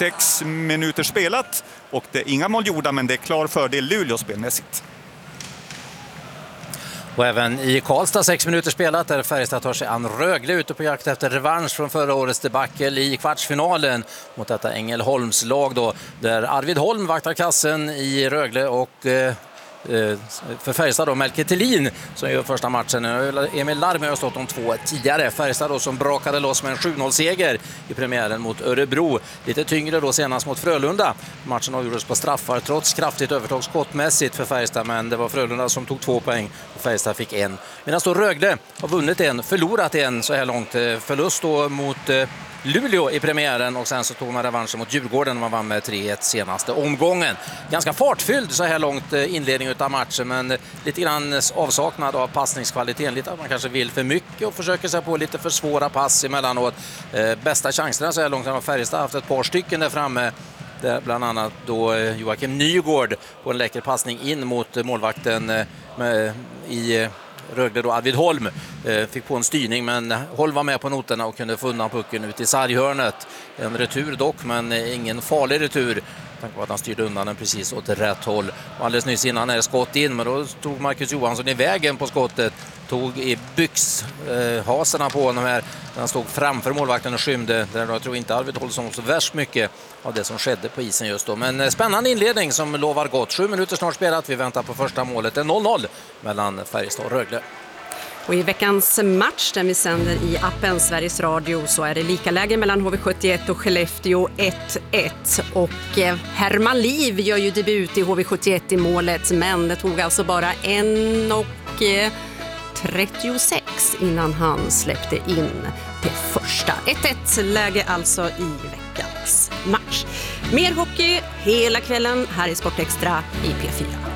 6 minuter spelat och det är inga mål gjorda, men det är klar fördel Luleå spelmässigt. Och även i Karlstad 6 minuter spelat där Färjestad tar sig an Rögle ute på jakt efter revansch från förra årets debacle i kvartsfinalen mot detta Ängelholms lag då, där Arvid Holm vaktar kassen i Rögle och för Färjestad då Melker Thelin som gör första matchen. Emil Larmi har stått om 2 tidigare. Färjestad då som brakade loss med en 7-0-seger i premiären mot Örebro. Lite tyngre då senast mot Frölunda. Matchen avgjordes på straffar trots kraftigt övertag skottmässigt för Färjestad, men det var Frölunda som tog 2 poäng och Färjestad fick 1. Medan då Rögle har vunnit 1, förlorat 1 så här långt. Förlust då mot Luleå i premiären och sen så tog man revanschen mot Djurgården och man vann med 3-1 senaste omgången. Ganska fartfylld så här långt inledning utav matchen, men lite grann avsaknad av passningskvaliteten. Lite att man kanske vill för mycket och försöker sig på lite för svåra pass emellanåt. Bästa chanserna så här långt har Färjestad haft ett par stycken där framme. Där bland annat då Joakim Nygård på en läcker passning in mot målvakten i Rögle då Arvid Holm fick på en styrning, men Holm var med på noterna och kunde få undan pucken ut i sarghörnet. En retur dock, men ingen farlig retur. Tack vare att han styrde undan den precis åt rätt håll. Och alldeles nyss innan är det skott in, men då tog Marcus Johansson i vägen på skottet. Tog i byxhaserna på honom här. Han stod framför målvakten och skymde. Där jag tror inte Arvid Holm som så värst mycket av det som skedde på isen just då. Men spännande inledning som lovar gott. 7 minuter snart spelat. Vi väntar på första målet. Det är 0-0 mellan Färjestad och Rögle. Och i veckans match där vi sänder i appen Sveriges Radio så är det lika läge mellan HV71 och Skellefteå 1-1. Och Herman Liv gör ju debut i HV71 i målet, men det tog alltså bara 1:36 innan han släppte in det första. 1-1 läge alltså i veckans match. Mer hockey hela kvällen här i Sportextra i P4.